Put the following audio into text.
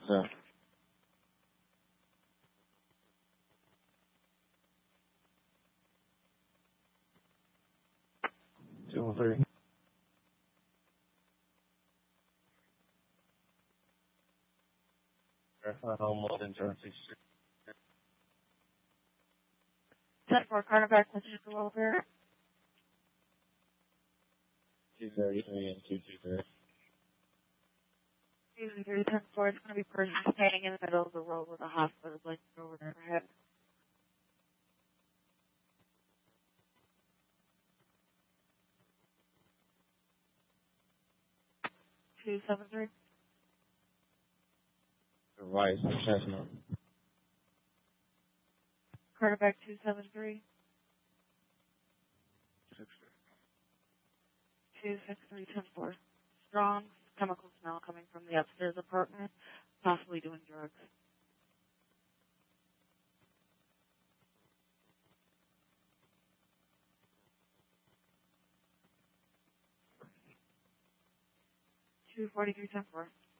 So, 213. Home load insurance. 10-4, Carterback, message for welfare. 233 and 223. 233, 10-4, it's going to be person standing in the middle of the road with a hospital blanket over their head. 273. Right, Chestnut. Carterback 273. 263, 10-4. Strong chemical smell coming from the upstairs apartment, possibly doing drugs. 243, 10-4.